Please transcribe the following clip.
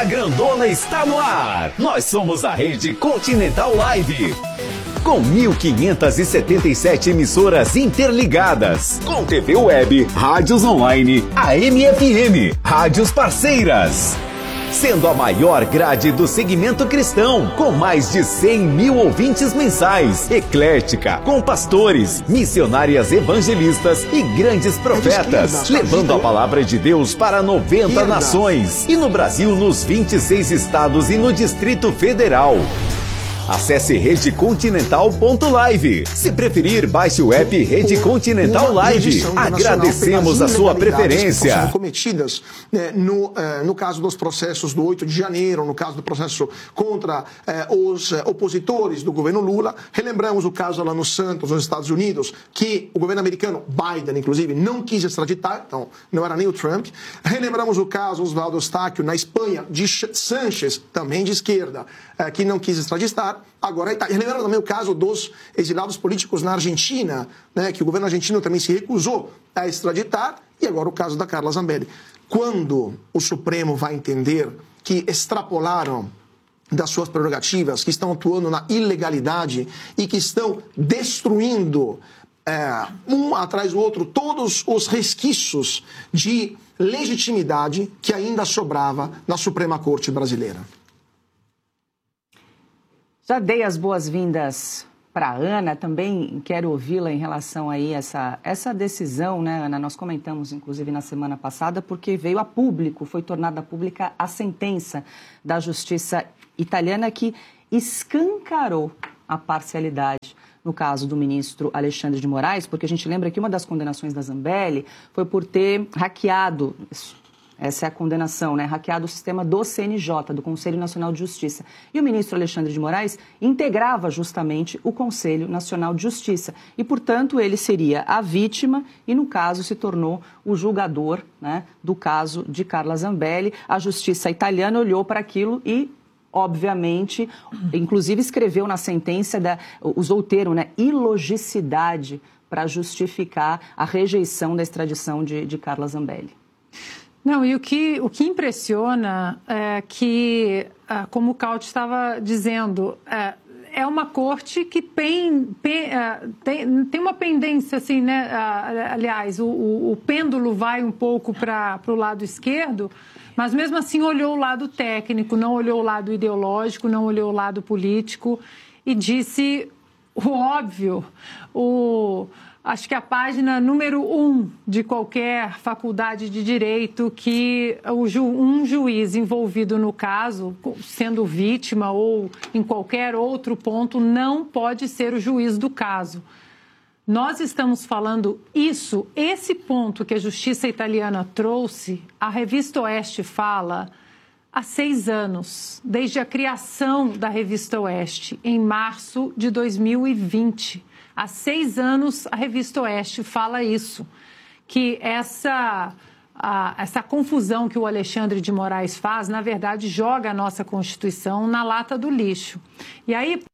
A grandona está no ar. Nós somos a Rede Continental Live. Com 1.577 emissoras interligadas. Com TV web, rádios online, AM e FM, rádios parceiras. Sendo a maior grade do segmento cristão, com mais de 100 mil ouvintes mensais, eclética, com pastores, missionárias evangelistas e grandes profetas, levando a palavra de Deus para 90 nações, e no Brasil nos 26 estados e no Distrito Federal. Acesse redecontinental.live. Se preferir, baixe o app Rede Continental Live. Agradecemos a sua preferência. Cometidas no caso dos processos do 8 de janeiro, no caso do processo contra os opositores do governo Lula. Relembramos o caso lá no Santos, nos Estados Unidos, que o governo americano, Biden inclusive, não quis extraditar, então não era nem o Trump. Relembramos o caso Oswaldo Eustáquio na Espanha, de Sánchez, também de esquerda, que não quis extraditar. Agora, lembrando também o caso dos exilados políticos na Argentina, né, que o governo argentino também se recusou a extraditar, e agora o caso da Carla Zambelli. Quando o Supremo vai entender que extrapolaram das suas prerrogativas, que estão atuando na ilegalidade e que estão destruindo um atrás do outro todos os resquícios de legitimidade que ainda sobrava na Suprema Corte brasileira? Já dei as boas-vindas para a Ana, também quero ouvi-la em relação aí a essa decisão, né, Ana? Nós comentamos, inclusive, na semana passada, porque veio a público, foi tornada pública a sentença da Justiça italiana que escancarou a parcialidade no caso do ministro Alexandre de Moraes, porque a gente lembra que uma das condenações da Zambelli foi por ter hackeado... Essa é a condenação, né? Hackeado o sistema do CNJ, do Conselho Nacional de Justiça. E o ministro Alexandre de Moraes integrava justamente o Conselho Nacional de Justiça. E, portanto, ele seria a vítima e, no caso, se tornou o julgador, né, do caso de Carla Zambelli. A Justiça italiana olhou para aquilo e, obviamente, inclusive escreveu na sentença, usou o termo, né, ilogicidade, para justificar a rejeição da extradição de Carla Zambelli. Não, e o que impressiona é que, como o Caute estava dizendo, é uma corte que tem uma pendência, assim, né? Aliás, o pêndulo vai um pouco para o lado esquerdo, mas mesmo assim olhou o lado técnico, não olhou o lado ideológico, não olhou o lado político e disse o óbvio, acho que a página número 1 de qualquer faculdade de direito que um juiz envolvido no caso, sendo vítima ou em qualquer outro ponto, não pode ser o juiz do caso. Nós estamos falando esse ponto que a justiça italiana trouxe, a Revista Oeste fala há 6 anos, desde a criação da Revista Oeste, em março de 2020. Há 6 anos, a Revista Oeste fala isso, que essa confusão que o Alexandre de Moraes faz, na verdade, joga a nossa Constituição na lata do lixo. E aí,